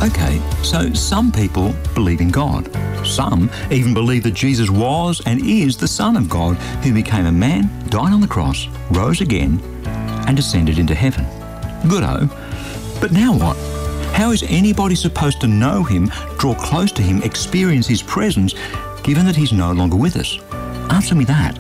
Okay, so some people believe in God. Some even believe that Jesus was and is the Son of God who became a man, died on the cross, rose again, and ascended into heaven. Good-o. But now what? How is anybody supposed to know him, draw close to him, experience his presence, given that he's no longer with us? Answer me that.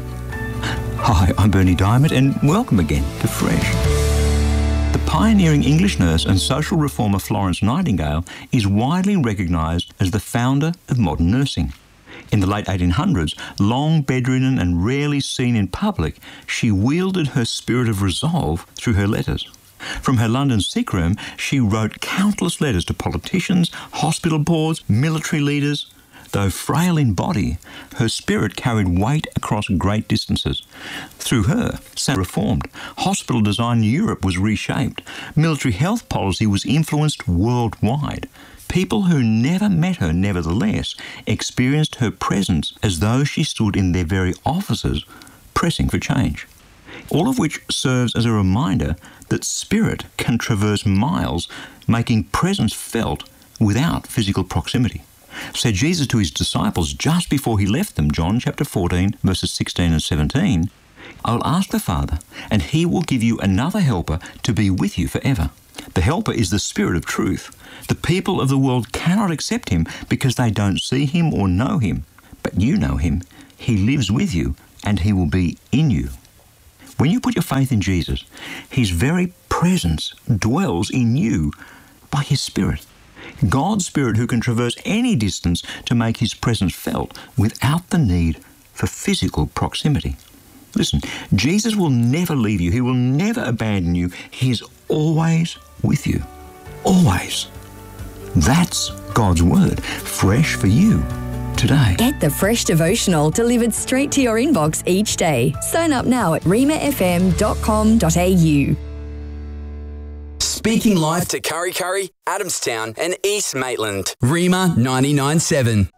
Hi, I'm Bernie Diamond, and welcome again to Fresh. The pioneering English nurse and social reformer Florence Nightingale is widely recognised as the founder of modern nursing. In the late 1800s, long bedridden and rarely seen in public, she wielded her spirit of resolve through her letters. From her London sick room, she wrote countless letters to politicians, hospital boards, military leaders. Though frail in body, her spirit carried weight across great distances. Through her, St. reformed. Hospital design in Europe was reshaped. Military health policy was influenced worldwide. People who never met her, nevertheless, experienced her presence as though she stood in their very offices, pressing for change. All of which serves as a reminder that spirit can traverse miles, making presence felt without physical proximity. Said Jesus to his disciples just before he left them, John chapter 14, verses 16 and 17, "I'll ask the Father, and he will give you another helper to be with you forever. The helper is the Spirit of truth. The people of the world cannot accept him because they don't see him or know him. But you know him. He lives with you, and he will be in you." When you put your faith in Jesus, his very presence dwells in you by his Spirit. God's Spirit who can traverse any distance to make his presence felt without the need for physical proximity. Listen, Jesus will never leave you. He will never abandon you. He is always with you. Always. That's God's Word, fresh for you today. Get the Fresh Devotional delivered straight to your inbox each day. Sign up now at remafm.com.au. Speaking life to Kurri Kurri, Adamstown and East Maitland. Rema 99.7.